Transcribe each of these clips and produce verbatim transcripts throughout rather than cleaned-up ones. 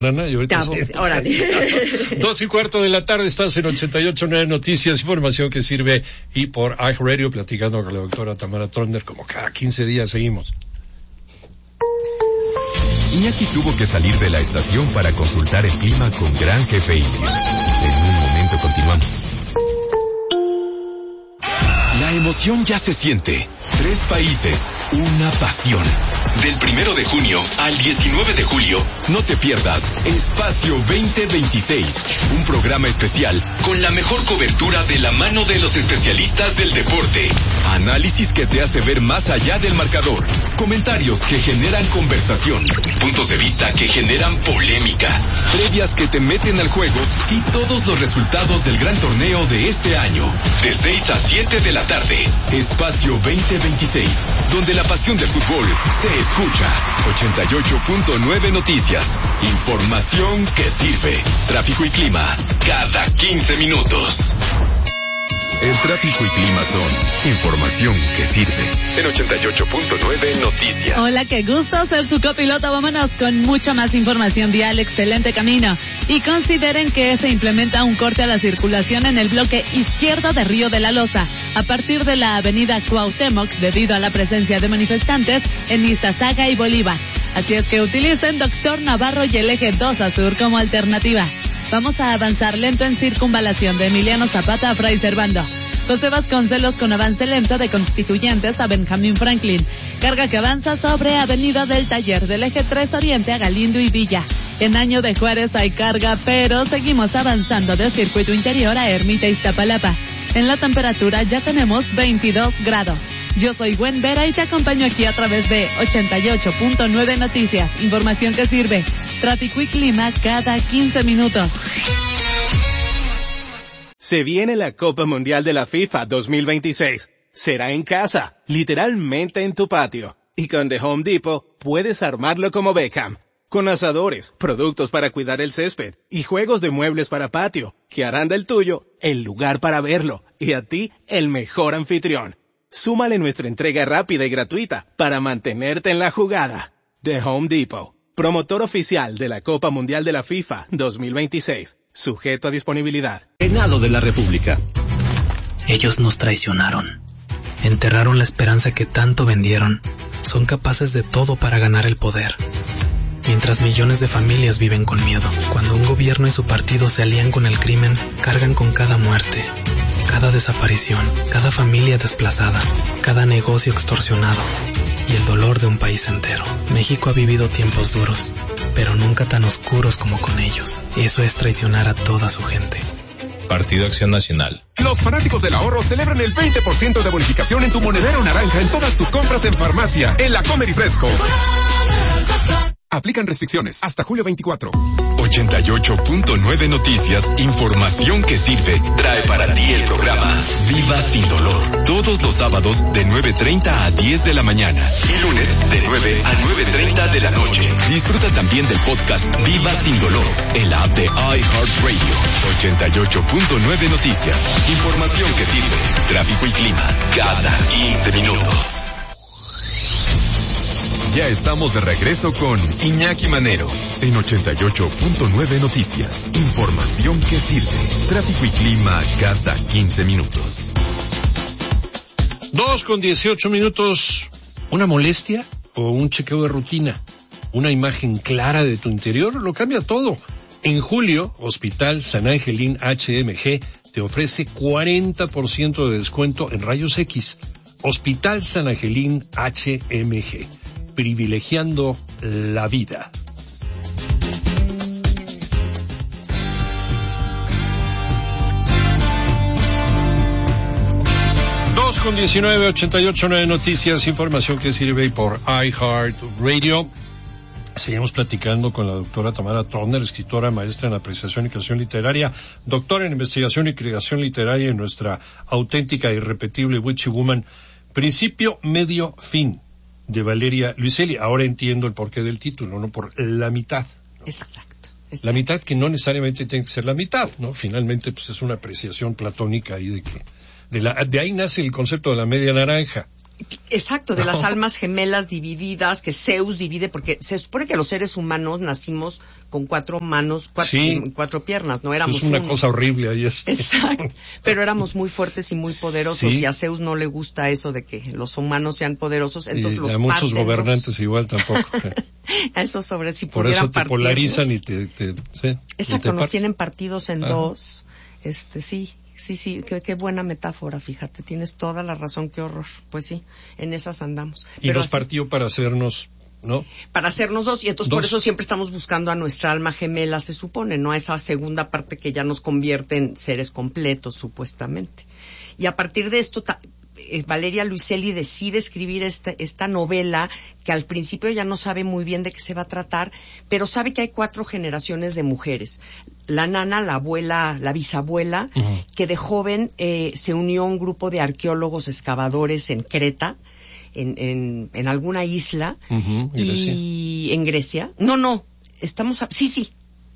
Nana, y ahorita Cabo, sí. Órale. Dos y cuarto de la tarde, estás en ochenta y ocho punto nueve Noticias, información que sirve, y por iHeartRadio, platicando con la doctora Tamara Trotner, como cada quince días seguimos. Iñaki tuvo que salir de la estación para consultar el clima con Gran Jefe Indio. En un momento continuamos. La emoción ya se siente. Tres países, una pasión. Del primero de junio al diecinueve de julio, no te pierdas Espacio veinte veintiséis, un programa especial con la mejor cobertura de la mano de los especialistas del deporte. Análisis que te hace ver más allá del marcador. Comentarios que generan conversación. Puntos de vista que generan polémica. Previas que te meten al juego y todos los resultados del gran torneo de este año. De seis a siete de la tarde. Espacio veinte veintiséis, donde la pasión del fútbol se escucha. ochenta y ocho punto nueve Noticias. Información que sirve. Tráfico y clima cada quince minutos. El tráfico y clima son información que sirve. En ochenta y ocho punto nueve Noticias. Hola, qué gusto ser su copiloto. Vámonos con mucha más información vial. Excelente camino. Y consideren que se implementa un corte a la circulación en el bloque izquierdo de Río de la Loza, a partir de la avenida Cuauhtémoc, debido a la presencia de manifestantes en Iztazaga y Bolívar. Así es que utilicen Doctor Navarro y el eje dos a sur como alternativa. Vamos a avanzar lento en circunvalación de Emiliano Zapata a Fray Servando. José Vasconcelos con avance lento de Constituyentes a Benjamín Franklin. Carga que avanza sobre Avenida del Taller del eje tres Oriente a Galindo y Villa. En Año de Juárez hay carga, pero seguimos avanzando de Circuito Interior a Ermita Iztapalapa. En la temperatura ya tenemos veintidós grados. Yo soy Gwen Vera y te acompaño aquí a través de ochenta y ocho punto nueve Noticias. Información que sirve. Tráfico y clima cada quince minutos. Se viene la Copa Mundial de la FIFA dos mil veintiséis. Será en casa, literalmente en tu patio. Y con The Home Depot puedes armarlo como Beckham. Con asadores, productos para cuidar el césped y juegos de muebles para patio, que harán del tuyo el lugar para verlo y a ti el mejor anfitrión. Súmale nuestra entrega rápida y gratuita para mantenerte en la jugada. The Home Depot, promotor oficial de la Copa Mundial de la FIFA dos mil veintiséis. Sujeto a disponibilidad. Senado de la República. Ellos nos traicionaron. Enterraron la esperanza que tanto vendieron. Son capaces de todo para ganar el poder. Mientras millones de familias viven con miedo. Cuando un gobierno y su partido se alían con el crimen, cargan con cada muerte, cada desaparición, cada familia desplazada, cada negocio extorsionado y el dolor de un país entero. México ha vivido tiempos duros, pero nunca tan oscuros como con ellos. Eso es traicionar a toda su gente. Partido Acción Nacional. Los fanáticos del ahorro celebran el veinte por ciento de bonificación en tu monedero naranja en todas tus compras en farmacia, en la Comer y Fresco. Aplican restricciones hasta julio veinticuatro. ochenta y ocho punto nueve Noticias, información que sirve, trae para ti el programa Viva Sin Dolor. Todos los sábados de nueve treinta a diez de la mañana y lunes de nueve a nueve treinta de la noche. Disfruta también del podcast Viva Sin Dolor en la app de iHeartRadio. ochenta y ocho punto nueve Noticias, información que sirve, tráfico y clima cada quince minutos. Ya estamos de regreso con Iñaki Manero en ochenta y ocho punto nueve Noticias. Información que sirve. Tráfico y clima cada quince minutos. Dos con dieciocho minutos. ¿Una molestia o un chequeo de rutina? Una imagen clara de tu interior lo cambia todo. En julio, Hospital San Angelín H M G te ofrece cuarenta por ciento de descuento en rayos X. Hospital San Angelín H M G. Privilegiando la vida. Dos con diecinueve, ochenta y ocho punto nueve Noticias, información que sirve por iHeartRadio. Seguimos platicando con la doctora Tamara Trotner, escritora, maestra en apreciación y creación literaria, doctora en investigación y creación literaria en nuestra auténtica e irrepetible Witchy Woman. Principio, medio, fin. De Valeria Luiselli. Ahora entiendo el porqué del título, ¿no? Por la mitad, ¿no? Exacto, exacto. La mitad que no necesariamente tiene que ser la mitad, ¿no? Finalmente, pues es una apreciación platónica ahí de que, de la, de ahí nace el concepto de la media naranja. Exacto, de las almas gemelas divididas, que Zeus divide, porque se supone que los seres humanos nacimos con cuatro manos, cuatro, sí, cuatro piernas, no éramos es una uno. cosa horrible ahí está. Exacto, pero éramos muy fuertes y muy poderosos, sí. y a Zeus no le gusta eso de que los humanos sean poderosos, entonces y los a muchos parten gobernantes dos. igual tampoco. A eso sobre si Por pudieran eso te polarizan partirnos. y te, te sí, Exacto, y te nos par- tienen partidos en Ajá. dos. Este, sí, sí, sí, qué, qué buena metáfora, fíjate, tienes toda la razón, qué horror. Pues sí, en esas andamos. Y Pero los así, partió para hacernos, ¿no? para hacernos dos, y entonces Dos. por eso siempre estamos buscando a nuestra alma gemela, se supone, no a esa segunda parte que ya nos convierte en seres completos, supuestamente. Y a partir de esto, ta- eh, Valeria Luiselli decide escribir esta, esta novela, que al principio ella no sabe muy bien de qué se va a tratar, pero sabe que hay cuatro generaciones de mujeres. La nana, la abuela, la bisabuela, Uh-huh. que de joven eh, se unió a un grupo de arqueólogos excavadores en Creta, en, en, en alguna isla, Uh-huh, en Grecia. y en Grecia. No, no, estamos... A... Sí, sí,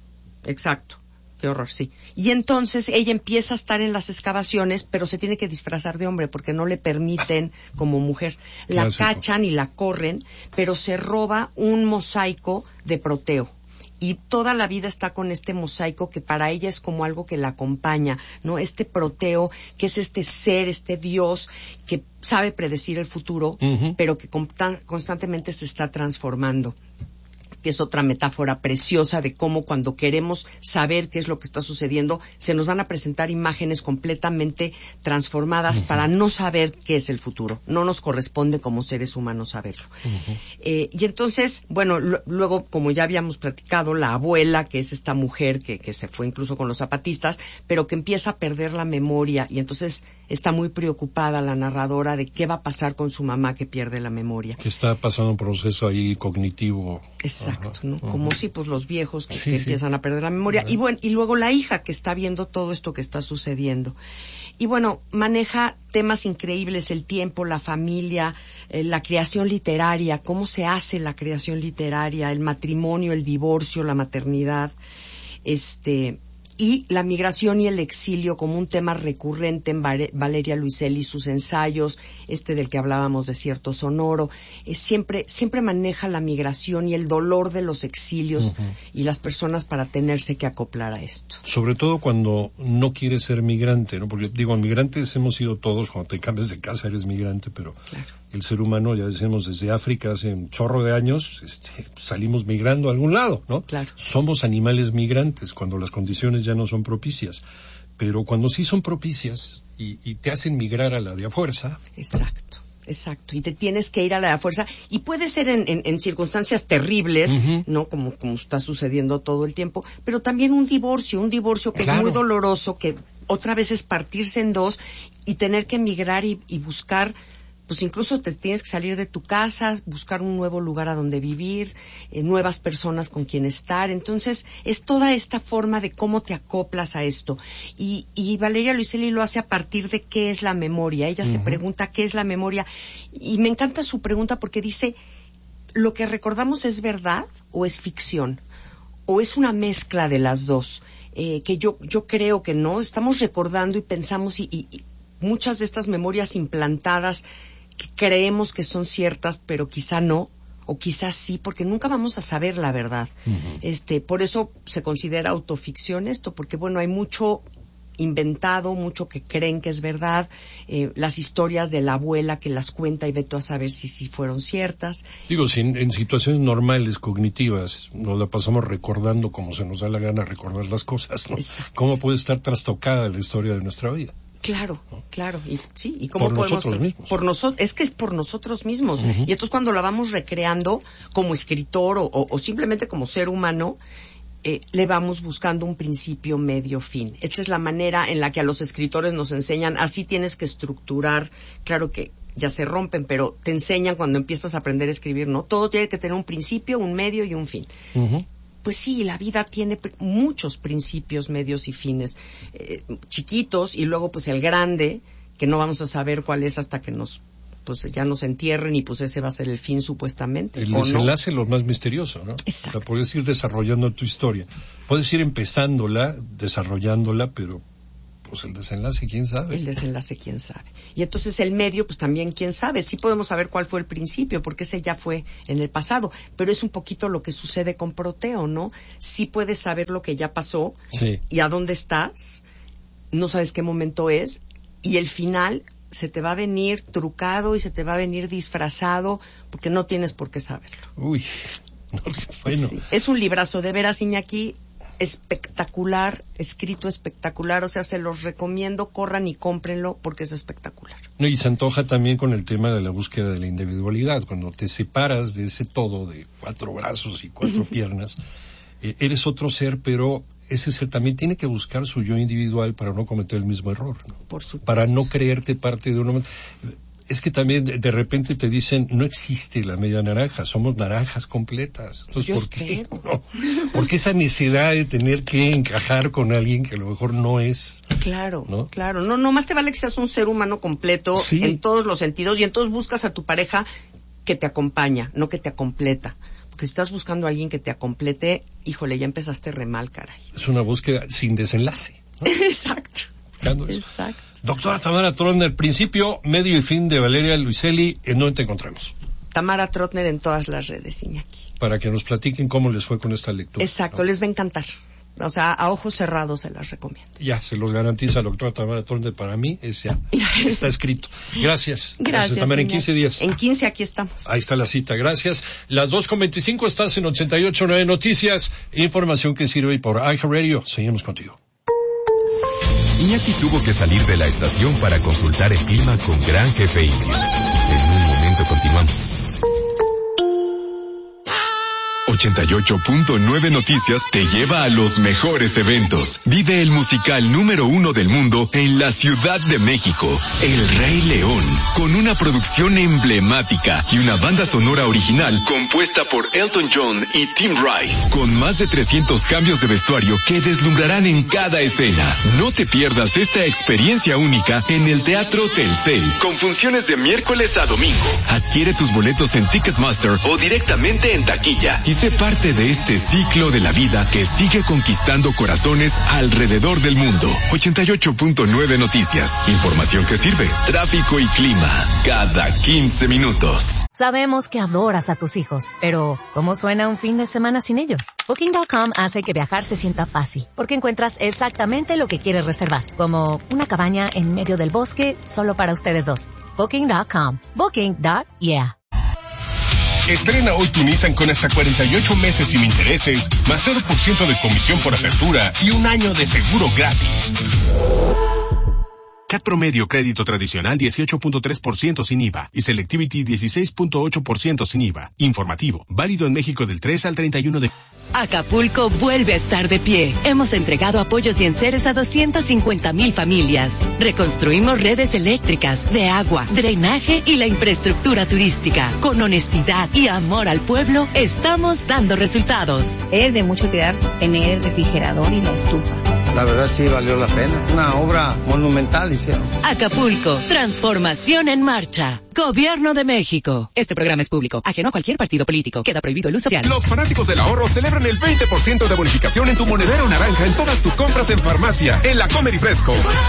exacto. Qué horror, sí. Y entonces ella empieza a estar en las excavaciones, pero se tiene que disfrazar de hombre porque no le permiten como mujer. La Clásico. cachan y la corren, pero se roba un mosaico de Proteo. Y toda la vida está con este mosaico que para ella es como algo que la acompaña, ¿no? Este Proteo, que es este ser, este Dios que sabe predecir el futuro, Uh-huh. pero que constan- constantemente se está transformando. Que es otra metáfora preciosa de cómo cuando queremos saber qué es lo que está sucediendo, se nos van a presentar imágenes completamente transformadas uh-huh. para no saber qué es el futuro. No nos corresponde como seres humanos saberlo. Uh-huh. Eh, y entonces, bueno, lo, luego, como ya habíamos platicado, la abuela, que es esta mujer que, que se fue incluso con los zapatistas, pero que empieza a perder la memoria, y entonces está muy preocupada la narradora de qué va a pasar con su mamá que pierde la memoria. Que está pasando un proceso ahí cognitivo. Exacto, Ajá, ¿no? ajá. Como si pues los viejos que, Sí, que sí. empiezan a perder la memoria. Ajá. Y bueno, y luego la hija que está viendo todo esto que está sucediendo. Y bueno, maneja temas increíbles, el tiempo, la familia, eh, la creación literaria, cómo se hace la creación literaria, el matrimonio, el divorcio, la maternidad, este... y la migración y el exilio como un tema recurrente en Valeria Luiselli, sus ensayos, este del que hablábamos, Desierto Sonoro, eh, siempre siempre maneja la migración y el dolor de los exilios uh-huh. y las personas para tenerse que acoplar a esto. Sobre todo cuando no quieres ser migrante, ¿no? Porque digo, migrantes hemos sido todos, cuando te cambias de casa eres migrante, pero claro. El ser humano, ya decimos, desde África hace un chorro de años, este, salimos migrando a algún lado, ¿no? Claro. Somos animales migrantes cuando las condiciones ya no son propicias, pero cuando sí son propicias y, y te hacen migrar a la de a fuerza. Exacto, exacto, y te tienes que ir a la de a fuerza, y puede ser en, en, en circunstancias terribles, uh-huh. ¿no? Como, como está sucediendo todo el tiempo, pero también un divorcio, un divorcio que claro. es muy doloroso, que otra vez es partirse en dos y tener que emigrar y, y buscar... pues incluso te tienes que salir de tu casa, buscar un nuevo lugar a donde vivir, eh, nuevas personas con quien estar. Entonces, es toda esta forma de cómo te acoplas a esto. Y, y Valeria Luiselli lo hace a partir de qué es la memoria. Ella uh-huh. se pregunta qué es la memoria. Y me encanta su pregunta porque dice, ¿lo que recordamos es verdad o es ficción? ¿O es una mezcla de las dos? Eh, que yo, yo creo que no. Estamos recordando y pensamos y, y, y muchas de estas memorias implantadas que creemos que son ciertas, pero quizá no, o quizá sí, porque nunca vamos a saber la verdad. Uh-huh. Este, por eso se considera autoficción esto, porque bueno, hay mucho inventado, mucho que creen que es verdad, eh, las historias de la abuela que las cuenta y ve tú a saber si sí si fueron ciertas. Digo, si en, en situaciones normales, cognitivas, nos la pasamos recordando como se nos da la gana recordar las cosas, ¿no? Exacto. ¿Cómo puede estar trastocada la historia de nuestra vida? Claro, claro, y sí, y cómo por podemos nosotros mismos. Por nosotros, es que es por nosotros mismos. Uh-huh. Y entonces cuando la vamos recreando como escritor o, o, o simplemente como ser humano, eh, le vamos buscando un principio, medio, fin. Esta es la manera en la que a los escritores nos enseñan, así tienes que estructurar, claro que ya se rompen, pero te enseñan cuando empiezas a aprender a escribir, ¿no? Todo tiene que tener un principio, un medio y un fin. Uh-huh. Pues sí, la vida tiene pr- muchos principios, medios y fines, eh, chiquitos, y luego pues el grande, que no vamos a saber cuál es hasta que nos, pues ya nos entierren, y pues ese va a ser el fin supuestamente. El desenlace es no? lo más misterioso, ¿no? Exacto. O sea, puedes ir desarrollando tu historia, puedes ir empezándola, desarrollándola, pero pues el desenlace, quién sabe. El desenlace, quién sabe. Y entonces el medio, pues también quién sabe. Sí podemos saber cuál fue el principio, porque ese ya fue en el pasado. Pero es un poquito lo que sucede con Proteo, ¿no? Sí puedes saber lo que ya pasó, sí, y a dónde estás, no sabes qué momento es, y el final se te va a venir trucado y se te va a venir disfrazado, porque no tienes por qué saberlo. Uy, no, bueno. Sí. Es un librazo, de veras, Iñaki, espectacular, escrito espectacular, o sea, se los recomiendo, corran y cómprenlo porque es espectacular. No, y se antoja también con el tema de la búsqueda de la individualidad, cuando te separas de ese todo de cuatro brazos y cuatro piernas, eh, eres otro ser, pero ese ser también tiene que buscar su yo individual para no cometer el mismo error, ¿no? Por supuesto. Para no creerte parte de uno. Es que también de, de repente te dicen, no existe la media naranja, somos naranjas completas. Entonces, Yo ¿por espero. qué? No, ¿por qué esa necesidad de tener que encajar con alguien que a lo mejor no es? Claro, ¿no? claro. No, no más te vale que seas un ser humano completo, sí, en todos los sentidos, y entonces buscas a tu pareja que te acompaña, no que te acompleta. Porque si estás buscando a alguien que te acomplete, híjole, ya empezaste re mal, caray. Es una búsqueda sin desenlace, ¿no? Exacto. Exacto. Doctora Tamara Trotner, principio, medio y fin de Valeria Luiselli, ¿en dónde te encontramos? Tamara Trotner en todas las redes, Iñaki. Para que nos platiquen cómo les fue con esta lectura. Exacto, ¿no? Les va a encantar. O sea, a ojos cerrados se las recomiendo. Ya, se los garantiza la doctora Tamara Trotner. Para mí, es ya, está escrito. Gracias. Gracias, Gracias Tamara. En quince días. En quince aquí estamos. Ahí está la cita. Gracias. Las dos con veinticinco estás en ochenta y ocho punto nueve Noticias. Información que sirve por iHeartRadio. Seguimos contigo. Iñaki tuvo que salir de la estación para consultar el clima con Gran Jefe Indio. En un momento continuamos. ochenta y ocho punto nueve Noticias te lleva a los mejores eventos. Vive el musical número uno del mundo en la Ciudad de México, El Rey León, con una producción emblemática y una banda sonora original compuesta por Elton John y Tim Rice, con más de trescientos cambios de vestuario que deslumbrarán en cada escena. No te pierdas esta experiencia única en el Teatro Telcel, con funciones de miércoles a domingo. Adquiere tus boletos en Ticketmaster o directamente en taquilla y sé parte de este ciclo de la vida que sigue conquistando corazones alrededor del mundo. ochenta y ocho punto nueve Noticias. Información que sirve. Tráfico y clima. Cada quince minutos. Sabemos que adoras a tus hijos, pero ¿cómo suena un fin de semana sin ellos? Booking punto com hace que viajar se sienta fácil, porque encuentras exactamente lo que quieres reservar, como una cabaña en medio del bosque solo para ustedes dos. Booking punto com. Booking. Yeah. Estrena hoy tu Nissan con hasta cuarenta y ocho meses sin intereses, más cero por ciento de comisión por apertura y un año de seguro gratis. C A T promedio crédito tradicional dieciocho punto tres por ciento sin I V A y Selectivity dieciséis punto ocho por ciento sin I V A. Informativo, válido en México del tres al treinta y uno de... Acapulco vuelve a estar de pie. Hemos entregado apoyos y enseres a doscientas cincuenta mil familias. Reconstruimos redes eléctricas, de agua, drenaje y la infraestructura turística. Con honestidad y amor al pueblo, estamos dando resultados. Es de mucho cuidar tener el refrigerador y la estufa. La verdad sí valió la pena. Una obra monumental hicieron. Acapulco, transformación en marcha. Gobierno de México. Este programa es público, ajeno a cualquier partido político. Queda prohibido el uso real. Los fanáticos del ahorro celebran el veinte por ciento de bonificación en tu monedero naranja en todas tus compras en farmacia, en la Comer y Fresco.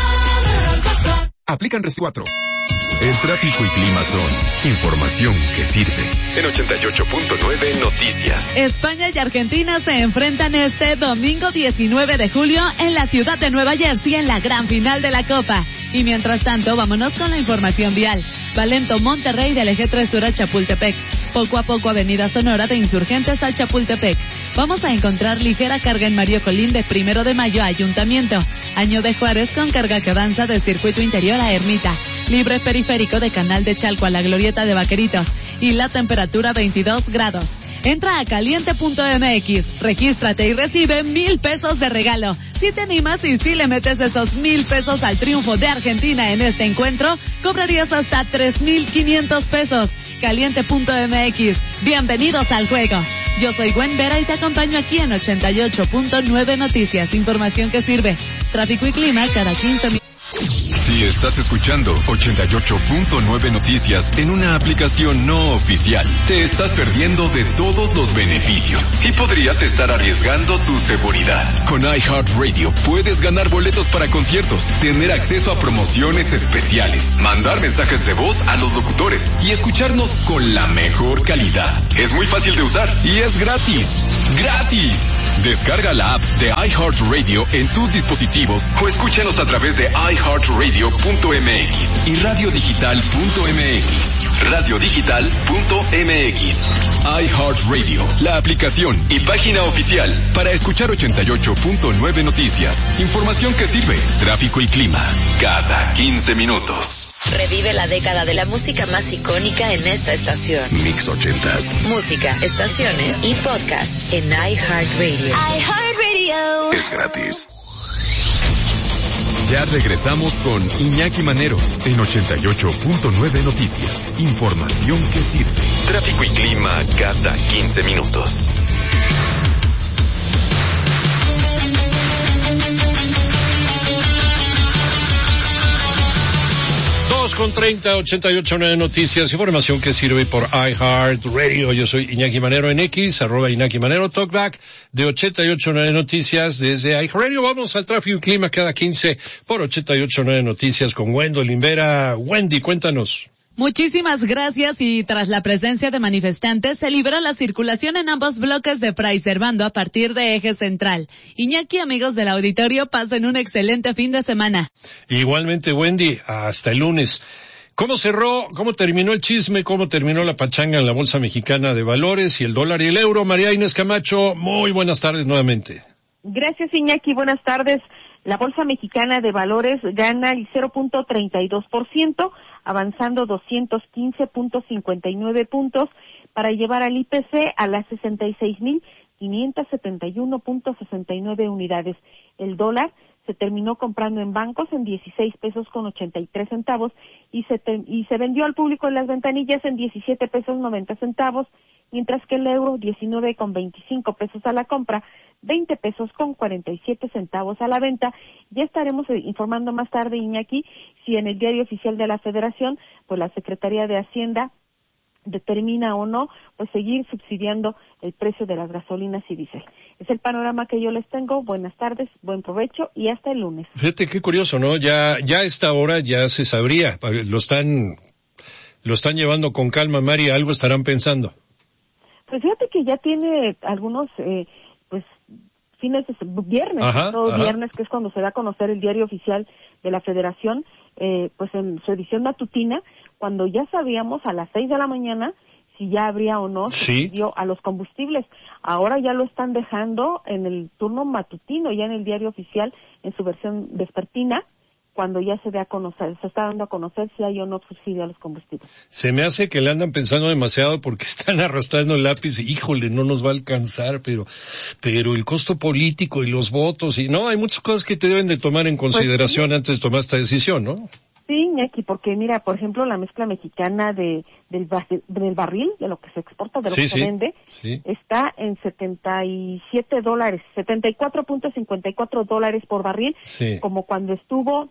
Aplican Res cuatro. El tráfico y clima son información que sirve. En ochenta y ocho punto nueve Noticias. España y Argentina se enfrentan este domingo diecinueve de julio en la ciudad de Nueva Jersey en la gran final de la Copa. Y mientras tanto, vámonos con la información vial. Valento Monterrey del Eje tres Sur a Chapultepec. Poco a poco Avenida Sonora de Insurgentes a Chapultepec. Vamos a encontrar ligera carga en Mario Colín de Primero de Mayo a Ayuntamiento. Año de Juárez con carga que avanza de Circuito Interior a Ermita. Libre periférico de Canal de Chalco a la Glorieta de Vaqueritos. Y la temperatura veintidós grados. Entra a caliente punto m x, regístrate y recibe mil pesos de regalo. Si te animas y si le metes esos mil pesos al triunfo de Argentina en este encuentro, cobrarías hasta tres mil quinientos pesos. caliente punto m x. Bienvenidos al juego. Yo soy Gwen Vera y te acompaño aquí en ochenta y ocho punto nueve Noticias. Información que sirve. Tráfico y clima cada quince minutos. Si estás escuchando ochenta y ocho punto nueve Noticias en una aplicación no oficial, te estás perdiendo de todos los beneficios y podrías estar arriesgando tu seguridad. Con iHeartRadio puedes ganar boletos para conciertos, tener acceso a promociones especiales, mandar mensajes de voz a los locutores y escucharnos con la mejor calidad. Es muy fácil de usar y es gratis. ¡Gratis! Descarga la app de iHeartRadio en tus dispositivos o escúchanos a través de i heart radio punto m x y radio digital punto m x. radio digital punto m x. iHeartRadio, la aplicación y página oficial para escuchar ochenta y ocho punto nueve Noticias. Información que sirve, tráfico y clima, cada quince minutos. Revive la década de la música más icónica en esta estación. Mix ochentas. Música, estaciones y podcasts en iHeartRadio. iHeartRadio. Es gratis. Ya regresamos con Iñaki Manero en ochenta y ocho punto nueve Noticias. Información que sirve. Tráfico y clima cada quince minutos. dos con treinta, ochenta y ocho punto nueve Noticias, información que sirve por iHeartRadio. Yo soy Iñaki Manero en X, arroba Iñaki Manero, talkback de ochenta y ocho punto nueve Noticias desde iHeartRadio. Vamos al tráfico y clima cada quince por ochenta y ocho punto nueve Noticias con Wendell Vera. Wendy, cuéntanos. Muchísimas gracias y tras la presencia de manifestantes se libera la circulación en ambos bloques de Fray Servando a partir de Eje Central. Iñaki, amigos del auditorio, pasen un excelente fin de semana. Igualmente, Wendy, hasta el lunes. ¿Cómo cerró, cómo terminó el chisme, cómo terminó la pachanga en la Bolsa Mexicana de Valores y el dólar y el euro? María Inés Camacho, muy buenas tardes nuevamente. Gracias, Iñaki, buenas tardes. La Bolsa Mexicana de Valores gana el cero punto treinta y dos por ciento, avanzando doscientos quince punto cincuenta y nueve puntos para llevar al I P C a las sesenta y seis mil quinientos setenta y uno punto sesenta y nueve unidades. El dólar se terminó comprando en bancos en dieciséis pesos con ochenta y tres centavos y se, te, y se vendió al público en las ventanillas en diecisiete pesos noventa centavos, mientras que el euro diecinueve con veinticinco pesos a la compra, veinte pesos con cuarenta y siete centavos a la venta. Ya estaremos informando más tarde, Iñaki, si en el Diario Oficial de la Federación, pues la Secretaría de Hacienda determina o no, pues seguir subsidiando el precio de las gasolinas y diésel. Es el panorama que yo les tengo. Buenas tardes, buen provecho y hasta el lunes. Fíjate qué curioso, ¿no? Ya, ya a esta hora ya se sabría. Lo están, lo están llevando con calma, Mari, algo estarán pensando. Pues fíjate que ya tiene algunos, eh, pues, fines de viernes, ajá, todo ajá. viernes, que es cuando se da a conocer el Diario Oficial de la Federación, eh, pues en su edición matutina, cuando ya sabíamos a las seis de la mañana si ya habría o no subsidio sí. a los combustibles. Ahora ya lo están dejando en el turno matutino, ya en el Diario Oficial, en su versión vespertina, cuando ya se ve a conocer, se está dando a conocer si hay o no subsidio a los combustibles. Se me hace que le andan pensando demasiado porque están arrastrando el lápiz y, híjole, no nos va a alcanzar, pero, pero el costo político y los votos y no, hay muchas cosas que te deben de tomar en consideración pues sí. antes de tomar esta decisión, ¿no? Sí, Iñaki, porque mira, por ejemplo, la mezcla mexicana de del, del barril, de lo que se exporta, de lo sí, que sí, se vende, sí. está en setenta y siete dólares, setenta y cuatro punto cincuenta y cuatro dólares por barril, sí. como cuando estuvo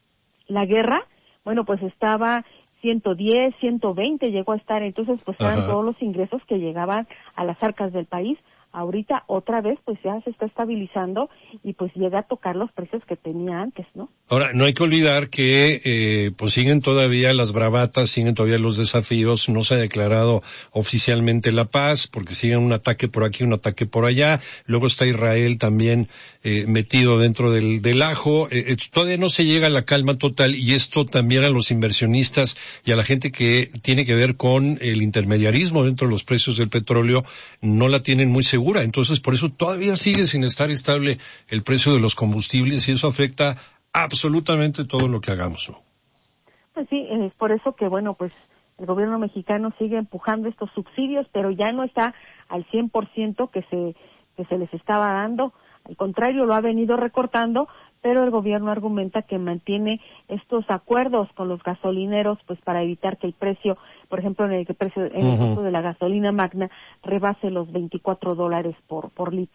la guerra, bueno, pues estaba ciento diez, ciento veinte llegó a estar, entonces pues eran Ajá. todos los ingresos que llegaban a las arcas del país. Ahorita otra vez pues ya se está estabilizando y pues llega a tocar los precios que tenía antes, ¿no? Ahora, no hay que olvidar que eh, pues siguen todavía las bravatas, siguen todavía los desafíos, no se ha declarado oficialmente la paz porque siguen un ataque por aquí, un ataque por allá, luego está Israel también eh, metido dentro del, del ajo, eh, eh, todavía no se llega a la calma total y esto también a los inversionistas y a la gente que tiene que ver con el intermediarismo dentro de los precios del petróleo no la tienen muy segura. Entonces, por eso todavía sigue sin estar estable el precio de los combustibles y eso afecta absolutamente todo lo que hagamos, ¿no? Pues sí, es por eso que, bueno, pues el gobierno mexicano sigue empujando estos subsidios, pero ya no está al cien por ciento que se, que se les estaba dando. Al contrario, lo ha venido recortando, pero el gobierno argumenta que mantiene estos acuerdos con los gasolineros, pues para evitar que el precio, por ejemplo, en el, que precio, en el uh-huh. costo de la gasolina magna rebase los veinticuatro dólares por, por litro, ¿no?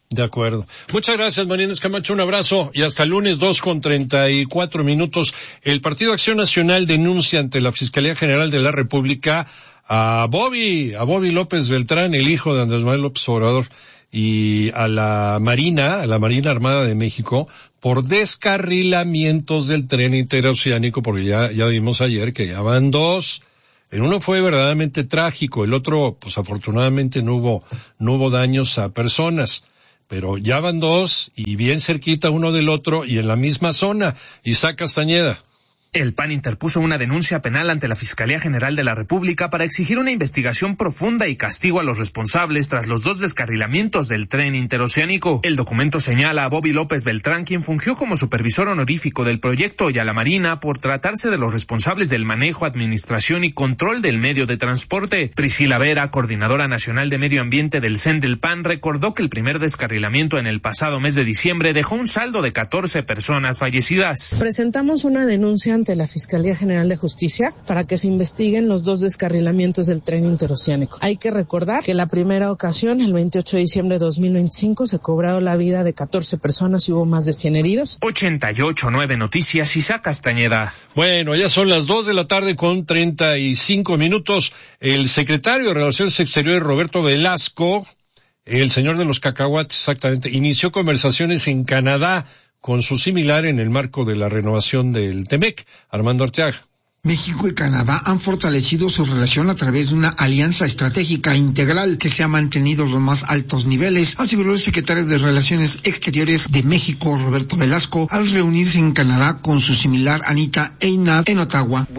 De acuerdo. Muchas gracias, Marínez Camacho, un abrazo y hasta el lunes dos con treinta y cuatro minutos. El Partido Acción Nacional denuncia ante la Fiscalía General de la República a Bobby, a Bobby López Beltrán, el hijo de Andrés Manuel López Obrador, y a la Marina, a la Marina Armada de México, por descarrilamientos del tren interoceánico, porque ya, ya vimos ayer que ya van dos. En uno fue verdaderamente trágico, el otro, pues afortunadamente no hubo, no hubo daños a personas. Pero ya van dos y bien cerquita uno del otro y en la misma zona. Isaac Castañeda. El P A N interpuso una denuncia penal ante la Fiscalía General de la República para exigir una investigación profunda y castigo a los responsables tras los dos descarrilamientos del tren interoceánico. El documento señala a Bobby López Beltrán, quien fungió como supervisor honorífico del proyecto, y a la Marina por tratarse de los responsables del manejo, administración y control del medio de transporte. Priscila Vera, coordinadora nacional de medio ambiente del C E N del P A N, recordó que el primer descarrilamiento en el pasado mes de diciembre dejó un saldo de catorce personas fallecidas. Presentamos una denuncia ante la Fiscalía General de Justicia para que se investiguen los dos descarrilamientos del tren interoceánico. Hay que recordar que la primera ocasión, el veintiocho de diciembre de dos mil veinticinco, se cobraron la vida de catorce personas y hubo más de cien heridos. ochenta y ocho nueve Noticias, Isaac Castañeda. Bueno, ya son las dos de la tarde con treinta y cinco minutos. El secretario de Relaciones Exteriores, Roberto Velasco, el señor de los cacahuates, exactamente, inició conversaciones en Canadá con su similar en el marco de la renovación del Temec, Armando Arteaga. México y Canadá han fortalecido su relación a través de una alianza estratégica integral que se ha mantenido en los más altos niveles, aseguró el secretario de Relaciones Exteriores de México, Roberto Velasco, al reunirse en Canadá con su similar Anita Einat en Ottawa.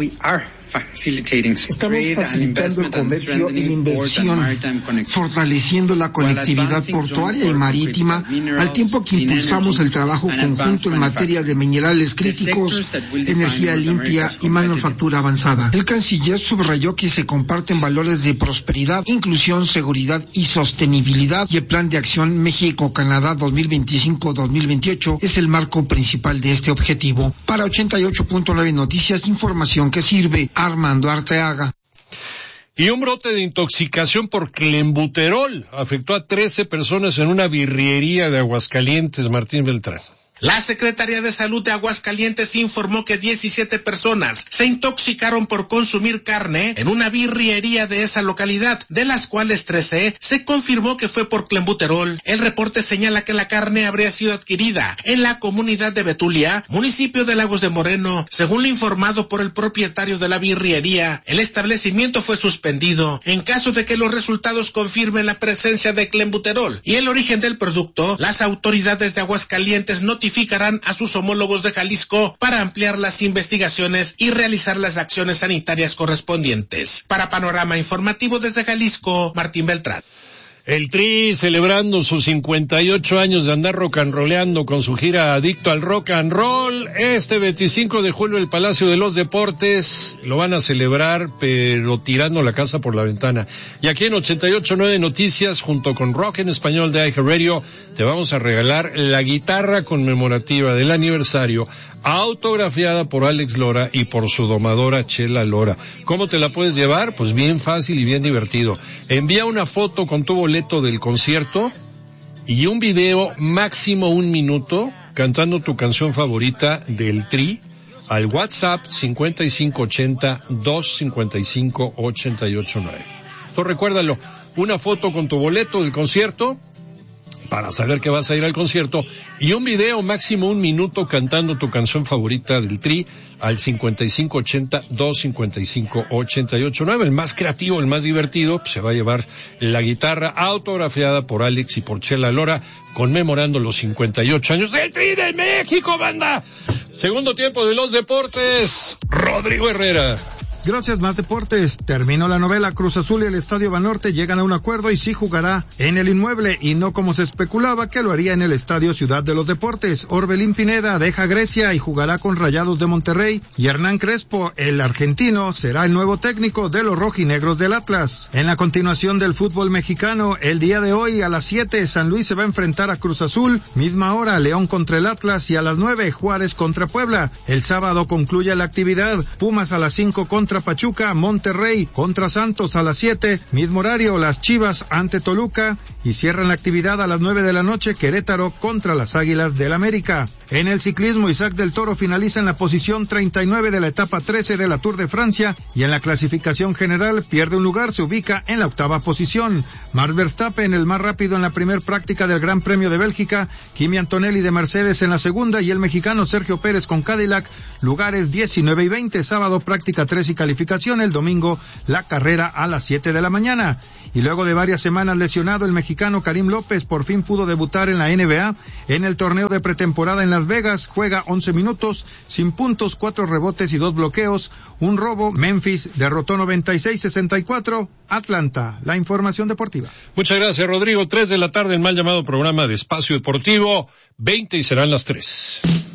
Estamos facilitando el comercio y la inversión, fortaleciendo la conectividad portuaria y marítima, al tiempo que impulsamos el trabajo conjunto en materia de minerales críticos, energía limpia y manufactura avanzada. El canciller subrayó que se comparten valores de prosperidad, inclusión, seguridad y sostenibilidad, y el Plan de Acción México-Canadá dos mil veinticinco a dos mil veintiocho es el marco principal de este objetivo. Para ochenta y ocho punto nueve Noticias, información que sirve. Armando Arteaga. Y un brote de intoxicación por clenbuterol afectó a trece personas en una birriería de Aguascalientes, Martín Beltrán. La Secretaría de Salud de Aguascalientes informó que diecisiete personas se intoxicaron por consumir carne en una birriería de esa localidad, de las cuales trece se confirmó que fue por clenbuterol. El reporte señala que la carne habría sido adquirida en la comunidad de Betulia, municipio de Lagos de Moreno. Según lo informado por el propietario de la birriería, el establecimiento fue suspendido. En caso de que los resultados confirmen la presencia de clenbuterol y el origen del producto, las autoridades de Aguascalientes notificaron notificarán a sus homólogos de Jalisco para ampliar las investigaciones y realizar las acciones sanitarias correspondientes. Para Panorama Informativo desde Jalisco, Martín Beltrán. El Tri celebrando sus cincuenta y ocho años de andar rock and rolleando con su gira Adicto al Rock and Roll. Este veinticinco de julio el Palacio de los Deportes lo van a celebrar, pero tirando la casa por la ventana. Y aquí en ochenta y ocho punto nueve Noticias, junto con Rock en Español de iHeartRadio, te vamos a regalar la guitarra conmemorativa del aniversario, autografiada por Alex Lora y por su domadora Chela Lora. ¿Cómo te la puedes llevar? Pues bien fácil y bien divertido. Envía una foto con tu boleto del concierto y un video máximo un minuto cantando tu canción favorita del Tri al WhatsApp cincuenta y cinco ochenta, dos cincuenta y cinco, ochenta y ocho nueve. Entonces recuérdalo, una foto con tu boleto del concierto para saber que vas a ir al concierto y un video máximo un minuto cantando tu canción favorita del Tri al cincuenta y cinco ochenta, dos cincuenta y cinco, ochenta y ocho nueve. El más creativo, el más divertido, pues se va a llevar la guitarra autografiada por Alex y por Chela Lora, conmemorando los cincuenta y ocho años del Tri de México, banda. Segundo tiempo de los deportes, Rodrigo Herrera. Gracias, más deportes. Terminó la novela. Cruz Azul y el Estadio Banorte llegan a un acuerdo y sí jugará en el inmueble y no como se especulaba que lo haría en el Estadio Ciudad de los Deportes. Orbelín Pineda deja Grecia y jugará con Rayados de Monterrey, y Hernán Crespo, el argentino, será el nuevo técnico de los rojinegros del Atlas. En la continuación del fútbol mexicano, el día de hoy a las siete San Luis se va a enfrentar a Cruz Azul, misma hora León contra el Atlas, y a las nueve Juárez contra Puebla. El sábado concluye la actividad, Pumas a las cinco contra contra Pachuca, Monterrey contra Santos a las siete, mismo horario, las Chivas ante Toluca, y cierran la actividad a las nueve de la noche, Querétaro contra las Águilas del América. En el ciclismo, Isaac del Toro finaliza en la posición treinta y nueve de la etapa trece de la Tour de Francia, y en la clasificación general pierde un lugar, se ubica en la octava posición. Max Verstappen, el más rápido en la primer práctica del Gran Premio de Bélgica, Kimi Antonelli de Mercedes en la segunda, y el mexicano Sergio Pérez con Cadillac, lugares diecinueve y veinte, sábado práctica tres y calificación, el domingo la carrera a las siete de la mañana. Y luego de varias semanas lesionado, el mexicano Karim López por fin pudo debutar en la N B A, en el torneo de pretemporada en Las Vegas, juega once minutos, sin puntos, cuatro rebotes y dos bloqueos, un robo. Memphis derrotó noventa y seis sesenta y cuatro, Atlanta. La información deportiva. Muchas gracias, Rodrigo. Tres de la tarde, el mal llamado programa de Espacio Deportivo, veinte y serán las tres.